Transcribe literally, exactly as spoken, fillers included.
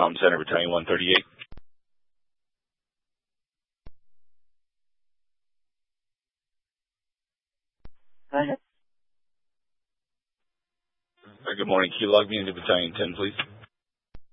Com Center, Battalion one thirty-eight. Go ahead. Uh, Good morning. Can you log me into Battalion ten, please?